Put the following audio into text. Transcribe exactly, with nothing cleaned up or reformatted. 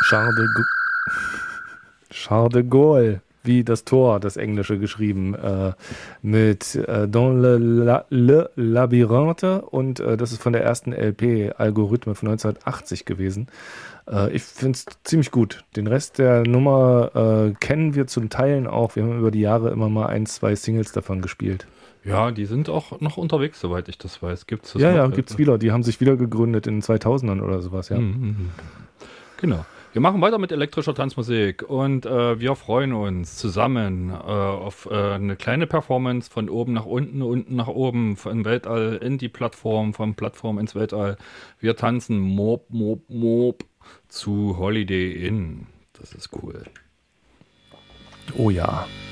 Charles de, Ga- Charles de Gaulle, wie das Tor, das Englische geschrieben, äh, mit äh, Dans le, la, le Labyrinthe und äh, das ist von der ersten L P Algorithmen von neunzehnhundertachtzig gewesen. Äh, ich finde es ziemlich gut. Den Rest der Nummer äh, kennen wir zum Teilen auch. Wir haben über die Jahre immer mal ein, zwei Singles davon gespielt. Ja, die sind auch noch unterwegs, soweit ich das weiß. Gibt's das Ja, noch? ja, gibt's wieder. Die haben sich wieder gegründet in den zweitausendern oder sowas, ja. Mhm. Genau. Wir machen weiter mit elektrischer Tanzmusik und äh, wir freuen uns zusammen äh, auf äh, eine kleine Performance von oben nach unten, unten nach oben, vom Weltall in die Plattform, von Plattform ins Weltall. Wir tanzen Mob, Mob, Mob zu Holiday Inn. Das ist cool. Oh ja.